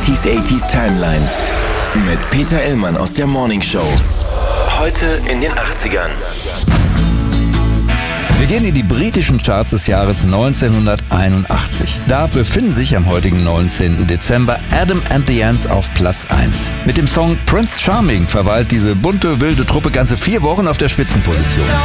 80s Timeline mit Peter Illmann aus der Morning Show. Heute in den 80ern. Wir gehen in die britischen Charts des Jahres 1981. Da befinden sich am heutigen 19. Dezember Adam and the Ants auf Platz 1. Mit dem Song Prince Charming verweilt diese bunte, wilde Truppe ganze 4 Wochen auf der Spitzenposition.